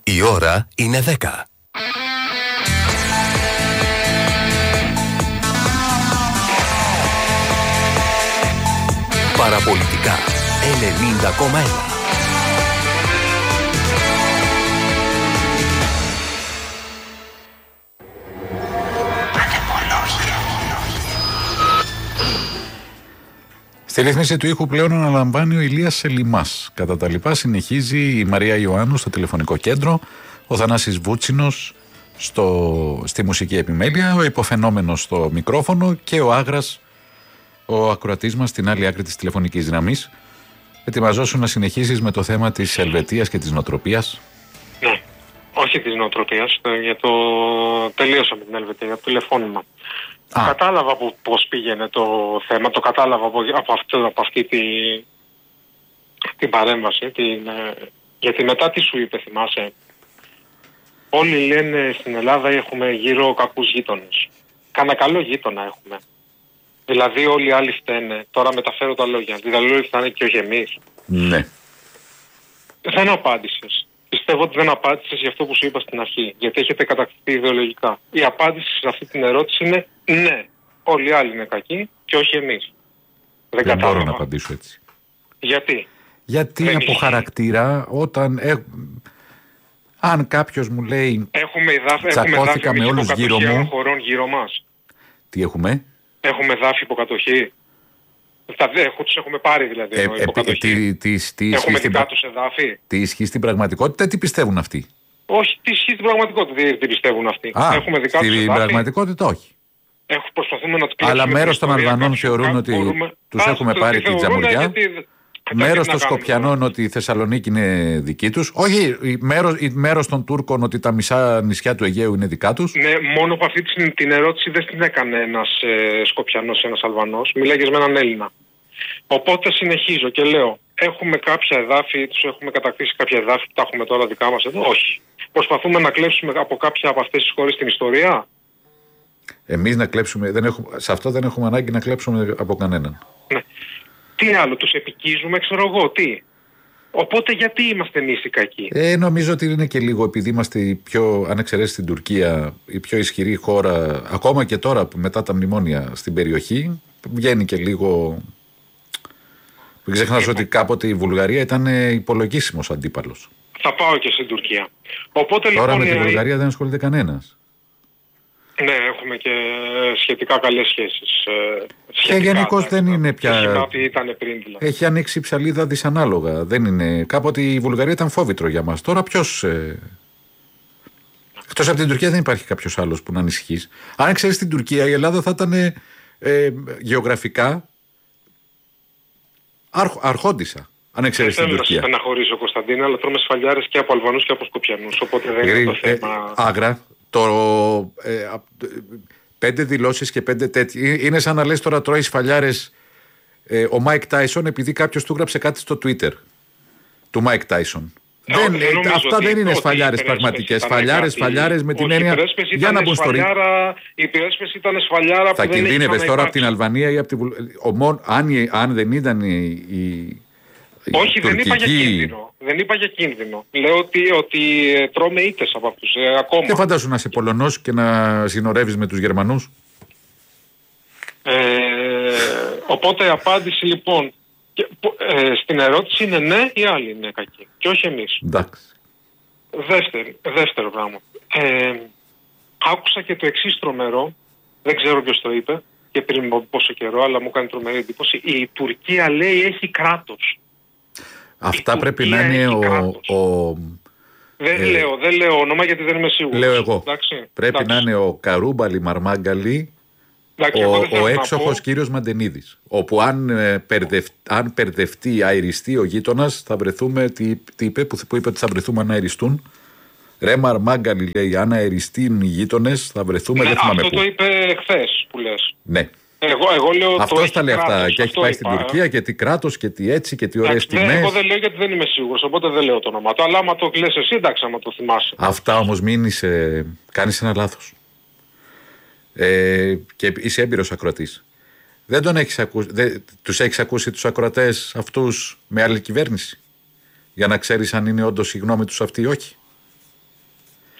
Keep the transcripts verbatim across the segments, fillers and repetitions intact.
Η ώρα είναι δέκα. Παραπολιτικά ενενήντα κόμμα ένα. Στη ρύθμιση του ήχου πλέον αναλαμβάνει ο Ηλίας Σελιμάς. Κατά τα λοιπά συνεχίζει η Μαρία Ιωάννου στο τηλεφωνικό κέντρο, ο Θανάσης Βούτσινος στο, στη μουσική επιμέλεια, ο υποφαινόμενος στο μικρόφωνο και ο Άγρας, ο ακροατής μας στην άλλη άκρη της τηλεφωνικής γραμμής. Ετοιμαζόσου να συνεχίσεις με το θέμα της Ελβετίας και της νοοτροπίας. Ναι, όχι της νοοτροπίας, για το τελείωσα με την Ελβετία, για το τηλεφώνημα. Α. Κατάλαβα που, πώς πήγαινε το θέμα, το κατάλαβα από, από, αυτό, από αυτή τη, την παρέμβαση, την, γιατί μετά τι σου είπε, θυμάσαι, όλοι λένε στην Ελλάδα έχουμε γύρω κακούς γείτονες. Κάνα καλό γείτονα έχουμε. Δηλαδή όλοι οι άλλοι φταίνε, τώρα μεταφέρω τα λόγια, δηλαδή όλοι φτάνε και όχι εμείς. Ναι. Δεν απάντησες. Πιστεύω ότι δεν απάντησες για αυτό που σου είπα στην αρχή, γιατί έχετε κατακτηθεί ιδεολογικά. Η απάντηση σε αυτή την ερώτηση είναι ναι, όλοι οι άλλοι είναι κακοί και όχι εμείς. Δεν, δεν μπορώ να απαντήσω έτσι. Γιατί? Γιατί δεν από είχε. χαρακτήρα όταν... Ε, αν κάποιος μου λέει έχουμε εδάφη, τσακώθηκα με όλους γύρω μου... χωρών γύρω μας. Τι έχουμε? Έχουμε εδάφη υποκατοχή. Τα έχω, τους έχουμε πάρει δηλαδή. Ε, ε, τι, τι, τι έχουμε δικά πρα... τους εδάφη. Τι ισχύει στην πραγματικότητα, τι πιστεύουν αυτοί? Όχι, τι ισχύει στην πραγματικότητα, τι πιστεύουν αυτοί. Α, έχουμε δικά τους εδάφη. Στην πραγματικότητα όχι. Έχω, προσπαθούμε να τους αλλά μέρος των Αλβανών θεωρούν ότι μπορούμε... τους Α, έχουμε πάρει την τζαμουριά. Γιατί... Μέρος των Σκοπιανών ότι η Θεσσαλονίκη είναι δική τους. Όχι, μέρος, μέρος των Τούρκων ότι τα μισά νησιά του Αιγαίου είναι δικά τους. Ναι, μόνο από αυτή την, την ερώτηση δεν την έκανε ένας ε, Σκοπιανός, ένας Αλβανός. Μιλάγες με έναν Έλληνα. Οπότε συνεχίζω και λέω, έχουμε κάποια εδάφη, τους έχουμε κατακτήσει κάποια εδάφη που τα έχουμε τώρα δικά μας εδώ. Όχι. Προσπαθούμε να κλέψουμε από κάποια από αυτές τις χώρες την ιστορία. Εμείς να κλέψουμε, δεν έχουμε, σε αυτό δεν έχουμε ανάγκη να κλέψουμε από κανέναν. Ναι. Τι άλλο, τους επικίζουμε, ξέρω εγώ, τι. Οπότε γιατί είμαστε εμείς οι κακοί? Ε, νομίζω ότι είναι και λίγο επειδή είμαστε η πιο, αν εξαιρέσει την Τουρκία, η πιο ισχυρή χώρα, ακόμα και τώρα μετά τα μνημόνια στην περιοχή, βγαίνει και λίγο... Μην ξεχνάς ότι κάποτε η Βουλγαρία ήταν υπολογίσιμος αντίπαλος. Θα πάω και στην Τουρκία. Οπότε, τώρα λοιπόν, με τη Βουλγαρία δεν ασχολείται κανένας. Ναι, έχουμε και σχετικά καλές σχέσεις. Και γενικώς δεν είναι πια... Ήταν πριν, δηλαδή. Έχει ανοίξει η ψαλίδα δυσανάλογα. Δεν είναι... Κάποτε η Βουλγαρία ήταν φόβητρο για μας. Τώρα ποιος... Ε... Εκτός από την Τουρκία δεν υπάρχει κάποιος άλλος που να ανησυχείς. Αν ξέρεις την Τουρκία, η Ελλάδα θα ήταν ε, ε, γεωγραφικά αρχ, αρχόντισα. Αν ξέρεις την Τουρκία. Δεν θέλω να σε στεναχωρήσω, Κωνσταντίνα, αλλά τρώμε σφαλιάρες και από Αλβανούς και από Σκοπιανούς. Οπότε δεν είναι το ε, θέμα... Ε, άγρα. Το, ε, πέντε δηλώσεις και πέντε τέτοιοι. Είναι σαν να λες τώρα τρώει σφαλιάρες ε, ο Μάικ Τάισον επειδή κάποιος του γράψε κάτι στο Twitter του Μάικ Τάισον. Ε, δεν, ε, αυτά δεν είναι σφαλιάρες πραγματικές. Σφαλιάρες, σφαλιάρες με την έννοια για να μπουν στο ring. Η υπερέσπιση ήταν σφαλιάρα. Θα κινδύνευες τώρα από την Αλβανία ή από τη Βουλγαρία. Αν, αν δεν ήταν η, η όχι, τουρκική... δεν είπα για κίνδυνο. Δεν είπα για κίνδυνο. Λέω ότι, ότι ε, τρώμε ήττες από αυτούς ε, ακόμα. Και φαντάσου να είσαι Πολωνός και να συνορεύεις με τους Γερμανούς. Ε, οπότε η απάντηση λοιπόν και, ε, στην ερώτηση είναι ναι, οι άλλοι είναι κακοί και όχι εμείς. Εντάξει. Δεύτερο, δεύτερο πράγμα. Ε, άκουσα και το εξής τρομερό, δεν ξέρω ποιος το είπε και πριν πόσο καιρό, αλλά μου κάνει τρομερή εντύπωση. Η Τουρκία λέει έχει κράτος. Αυτά πρέπει να είναι ο, ο... Δεν, ε, λέω, δεν λέω όνομα γιατί δεν είμαι σίγουρος. Λέω εγώ. Εντάξει, πρέπει εντάξει. να είναι ο Καρούμπαλη Μαρμάγκαλη, εντάξει, ο, ο έξοχος κύριος Μαντενίδης. Όπου αν, ε, περδευ, αν περδευτεί, αεριστεί ο γείτονας, θα βρεθούμε, τι, τι είπε, που, που είπε ότι θα βρεθούμε αν αεριστούν. Ρε Μαρμάγκαλη λέει, αν αεριστούν οι γείτονες θα βρεθούμε, ναι, δεν θυμάμαι αυτό πού. Το είπε χθες που λες. Ναι. Εγώ, εγώ λέω αυτός τα λέει κράτος, αυτά και έχει πάει είπα, στην Τουρκία και τι κράτος και τι έτσι και τι ωραίες τιμές. Εγώ δεν λέω γιατί δεν είμαι σίγουρος, οπότε δεν λέω το όνομα του. Αλλά άμα το λες εσύ, εντάξει, άμα το θυμάσαι. Αυτά όμως μην είσαι, κάνεις ένα λάθος. Ε, και είσαι έμπειρος ακροατής. Δεν τον έχεις ακούσει, δεν, τους έχεις ακούσει τους ακροατές αυτούς με άλλη κυβέρνηση για να ξέρεις αν είναι όντως η γνώμη τους αυτή ή όχι.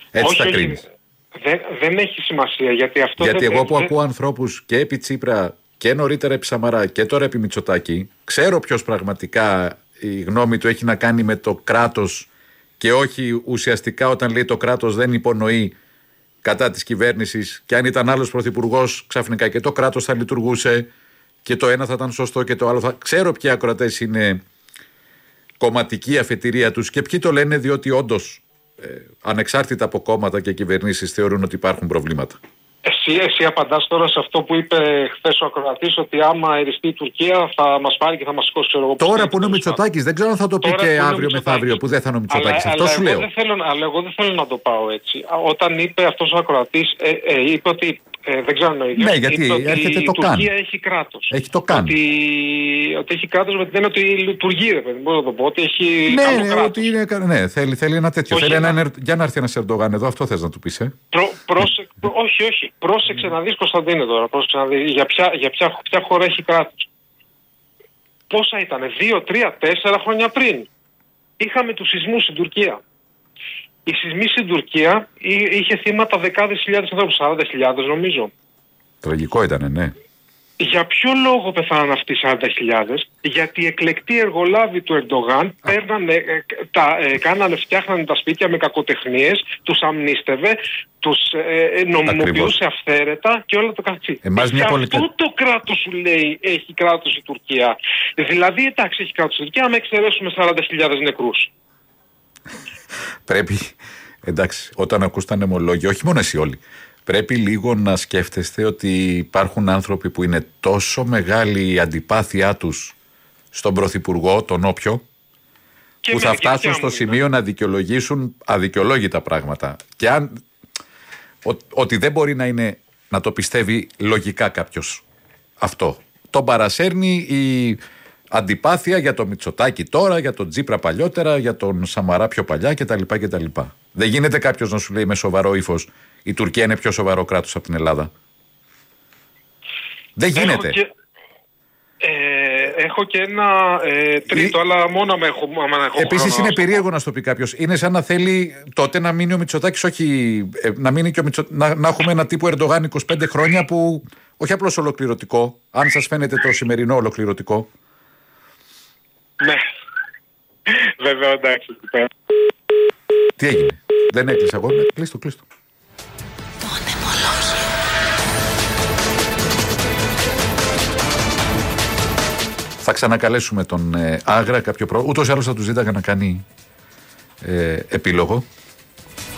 Έτσι όχι, θα όχι, κρίνεις. Δεν, δεν έχει σημασία γιατί αυτό. Γιατί δεν, εγώ που δεν... ακούω ανθρώπους και επί Τσίπρα και νωρίτερα επί Σαμαρά και τώρα επί Μητσοτάκη, ξέρω ποιος πραγματικά η γνώμη του έχει να κάνει με το κράτος και όχι ουσιαστικά όταν λέει το κράτος δεν υπονοεί κατά της κυβέρνησης, και αν ήταν άλλος πρωθυπουργός ξαφνικά και το κράτος θα λειτουργούσε και το ένα θα ήταν σωστό και το άλλο θα... Ξέρω ποιοι ακροατές είναι κομματική αφετηρία τους και ποιοι το λένε διότι όντως ε, ανεξάρτητα από κόμματα και κυβερνήσεις θεωρούν ότι υπάρχουν προβλήματα. Εσύ, εσύ απαντάς τώρα σε αυτό που είπε χθες ο ακροατής, ότι άμα εριστεί η Τουρκία θα μας πάρει και θα μας σηκώσει, ξέρω εγώ. Τώρα που είναι ο Μητσοτάκης, δεν ξέρω αν θα το πει και αύριο μεθαύριο που δεν θα είναι ο Μητσοτάκης. Αυτό αλλά σου εγώ λέω. Δεν θέλω, αλλά εγώ δεν θέλω να το πάω έτσι. Όταν είπε αυτός ο ακροατής, ε, ε, είπε ότι. Ε, δεν ξέρω αν είναι. Ναι, γιατί είπε έρχεται ότι το η καν. Τουρκία έχει κράτος. Έχει το καν. Ότι, ότι έχει κράτος με την έννοια ότι λειτουργεί, ρε παιδί, μπορώ να το πω. Ότι έχει Ναι, καλό ναι, κράτος. ότι είναι, ναι, θέλει, θέλει ένα τέτοιο. Όχι, θέλει ένα, ένα... ένα, για να έρθει ένας Ερντογάν εδώ, αυτό θες να του πεις, ε. Προ, πρόσε, όχι, όχι. Πρόσεξε να δεις, Κωνσταντίνε, τώρα. Πρόσεξε να δεις για ποια, για ποια, ποια χώρα έχει κράτος. Πόσα ήτανε, δύο, τρία, τέσσερα χρόνια πριν. Είχαμε τους σεισμούς στην Τουρκία. Οι σεισμοί στην Τουρκία είχε θύματα δεκάδες χιλιάδες ανθρώπους, σαράντα χιλιάδες νομίζω. Τραγικό ήτανε, ναι. Για ποιο λόγο πεθάναν αυτοί οι σαράντα χιλιάδες? Γιατί οι εκλεκτοί εργολάβοι του Ερντογάν παίρνανε, ε, τα, ε, κάνανε, φτιάχνανε τα σπίτια με κακοτεχνίες, τους αμνίστευε, τους ε, νομιμοποιούσε αυθαίρετα και όλα το καθεξή. Εμάς αυτό πολιτε... το κράτος σου λέει έχει κράτος η Τουρκία. Δηλαδή εντάξει έχει κράτος η Τουρκία, άμα εξαιρέσουμε σαράντα χιλιάδες νεκρούς. Πρέπει, εντάξει, όταν ακούς τα νεμολόγια, όχι μόνο εσύ όλοι, πρέπει λίγο να σκέφτεστε ότι υπάρχουν άνθρωποι που είναι τόσο μεγάλη η αντιπάθειά τους στον Πρωθυπουργό, τον όποιο, και που θα φτάσουν στο σημείο να δικαιολογήσουν αδικαιολόγητα πράγματα. Και αν, ο, ότι δεν μπορεί να είναι, να το πιστεύει λογικά κάποιος αυτό. Τον παρασέρνει η αντιπάθεια για τον Μητσοτάκη τώρα, για τον Τσίπρα παλιότερα, για τον Σαμαρά πιο παλιά κτλ. κτλ. Δεν γίνεται κάποιος να σου λέει με σοβαρό ύφος η Τουρκία είναι πιο σοβαρό κράτος από την Ελλάδα. Δεν γίνεται. Έχω και, ε, έχω και ένα ε, τρίτο, Ή... αλλά μόνο με έχω, με έχω Επίσης είναι περίεργο να σου το πει κάποιος. Είναι σαν να θέλει τότε να μείνει ο Μητσοτάκης, όχι ε, να, μείνει και ο Μητσο... να, να έχουμε ένα τύπου Ερντογάν είκοσι πέντε χρόνια που όχι απλώς ολοκληρωτικό, αν σας φαίνεται το σημερινό ολοκληρωτικό. Ναι. Βέβαια, εντάξει. Τι έγινε? Δεν έκλεισα εγώ. Ναι, κλείστο, κλείστο. Θα ξανακαλέσουμε τον ε, Άγρα κάποιο πρόβλημα. Ούτως ή άλλως θα του ζήταγα να κάνει ε, επίλογο.